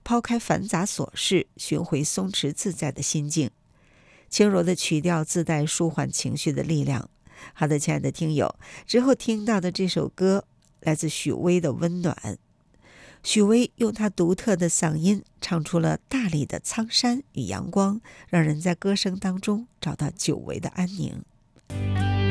抛开繁杂琐事，寻回松弛自在的心境。轻柔的曲调自带舒缓情绪的力量。好的，亲爱的听友，之后听到的这首歌来自许巍的《温暖》。许巍用他独特的嗓音唱出了大理的苍山与阳光，让人在歌声当中找到久违的安宁。